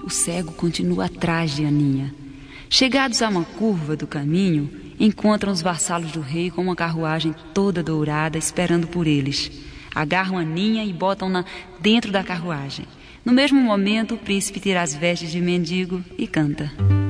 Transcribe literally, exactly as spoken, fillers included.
o cego continua atrás de Aninha. Chegados a uma curva do caminho, encontram os vassalos do rei com uma carruagem toda dourada esperando por eles. Agarram Aninha e botam-na dentro da carruagem. No mesmo momento, o príncipe tira as vestes de mendigo e canta.